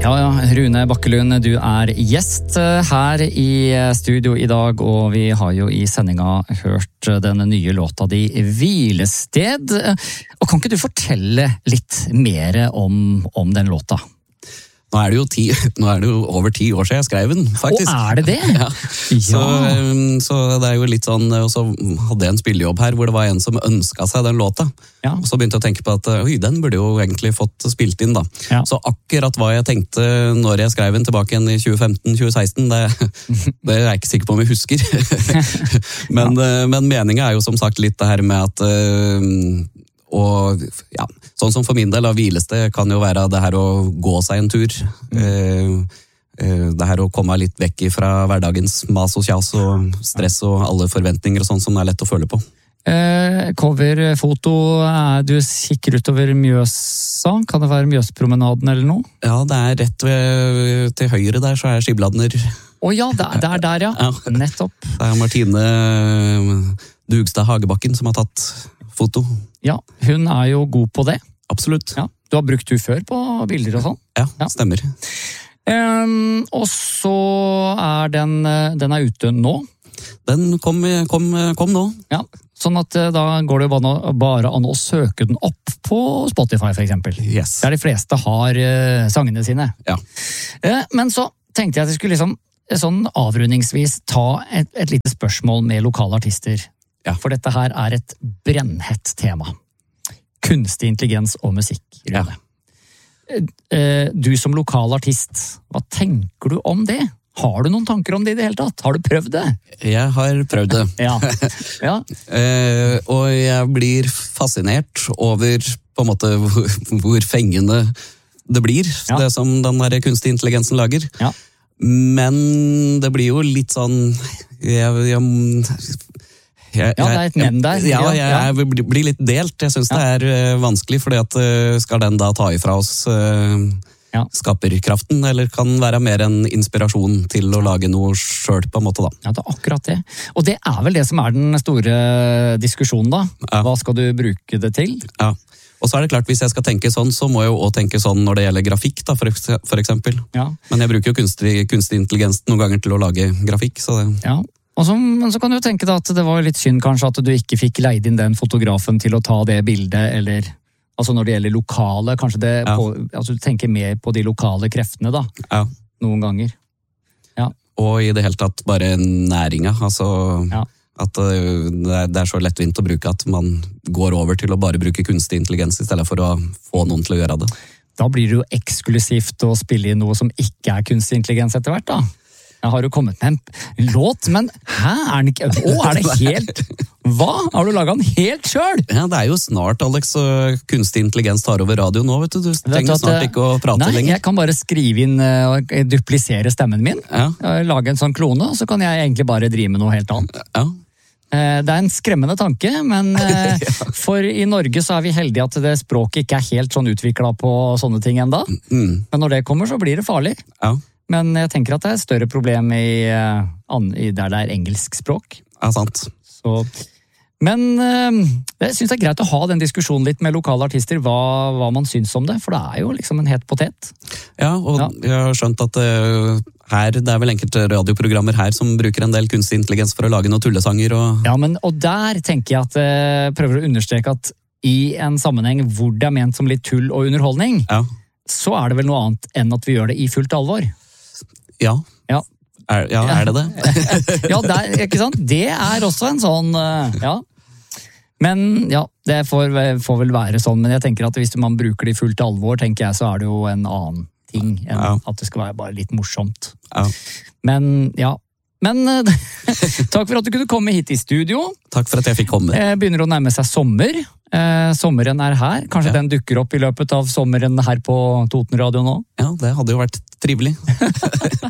Ja, Rune Bakkelund, du gjest her i studio i dag, og vi har jo i sendinga hørt den nye låta di Hvilested. Og kan ikke du fortelle litt mer om den låta? Nå er det jo over 10 år siden jeg skrev den, faktisk. Er det det? Ja. Så det er jo litt sånn, og så hadde jeg en spillejobb her hvor det var en som ønsket seg den låta. Ja. Og så begynte jeg å tenke på at den burde jo egentlig fått spilt inn da. Ja. Så akkurat hva jeg tenkte når jeg skrev den tilbake igjen i 2015-2016, det er jeg ikke sikker på om jeg husker. Men meningen er jo som sagt litt det her med at og ja, sånn som for min del av hvilested kan jo være det her å gå seg en tur. Det her å komme litt vekk fra hverdagens mas og kjas og stress og alle forventninger og sånn som det er lett å føle på. Coverfoto, du kikker utover Mjøsa, kan det være Mjøspromenaden eller noe? Ja, det er rett til høyre der, så er Skibladner. Ja, det er der, ja. Ja. Nettopp. Det er Martine Dugstad Hagebakken som har tatt foto. Ja, hun er jo god på det. Absolutt. Ja, du har brukt hun før på bilder og sånn? Ja, stemmer. Og så den er ute nå? Den kom nå. Ja, sånn at da går det jo bare an å søke den opp på Spotify for eksempel. Yes. Der de fleste har sangene sine. Ja. Men så tenkte jeg at jeg skulle liksom sånn avrundingsvis ta et lite spørsmål med lokale artister. Ja. For dette her er et brennhett tema. Kunstig intelligens og musikk. Ja. Du som lokal artist, hva tenker du om det? Har du noen tanker om det i det hele tatt? Har du prøvd det? Jeg har prøvd det. Ja. Ja. Og jeg blir fascinert over på en måte hvor fengende det blir, det som den der kunstig intelligensen lager. Ja. Men det blir jo litt sånn det er et men der. Jeg blir litt delt. Jeg synes det er vanskelig, fordi at skal den da ta ifra oss skaperkraften, eller kan være mer en inspirasjon til å lage noe selv på en måte da. Ja, det er akkurat det. Og det er vel det som er den store diskusjonen da. Ja. Hva skal du bruke det til? Ja. Og så er det klart, hvis jeg skal tenke sånn, så må jeg jo også tenke sånn når det gjelder grafikk da, for eksempel. Ja. Men jeg bruker jo kunstig intelligens noen ganger til å lage grafikk, så det... Ja. Og så kan du jo tenke da at det var litt synd kanskje at du ikke fikk leid inn den fotografen til å ta det bildet, eller altså når det gjelder lokale, kanskje det altså du tenker mer på de lokale kreftene da, noen ganger. Ja. Og i det hele tatt bare næringa, altså at det er så lettvint å bruke at man går over til å bare bruke kunstig intelligens i stedet for å få noen til å gjøre det. Da blir det jo eksklusivt å spille inn noe som ikke er kunstig intelligens etter hvert da. Jeg har jo kommet med en låt, men er det helt... Hva? Har du laget den helt selv? Ja, det er jo snart, Alex, og kunstig intelligens tar over radio nå, vet du. Du trenger snart ikke å prate lenger. Nei, jeg kan bare skrive inn og duplisere stemmen min, lage en sånn klone, og så kan jeg egentlig bare drive med noe helt annet. Ja. Det er en skremmende tanke, men for i Norge så er vi heldige at det språket ikke er helt sånn utviklet på sånne ting enda. Men når det kommer så blir det farlig. Ja. Men jeg tenker at det er et større problem der det er engelsk språk. Ja, sant. Men jeg synes det er greit å ha den diskusjonen litt med lokale artister, hva man synes om det, for det er jo liksom en het potet. Ja, og jeg har skjønt at det er vel enkelte radioprogrammer her som bruker en del kunstig intelligens for å lage noen tullesanger. Ja, og der tenker jeg at prøver å understreke at i en sammenheng hvor det er ment som litt tull og underholdning, så er det vel noe annet enn at vi gjør det i fullt alvor. Ja. Er det det? Ja, ikke sant? Det er også en sånn, Men det får vel være sånn, men jeg tenker at hvis man bruker det i fullt alvor, tenker jeg, så er det jo en annen ting enn at det skal være bare litt morsomt. Ja. Men takk for at du kunne komme hit i studio. Takk for at jeg fikk komme. Begynner å nærme seg sommer. Sommeren er her. Kanskje den dukker opp i løpet av sommeren her på Toten Radio nå? Ja, det hadde jo vært trivelig.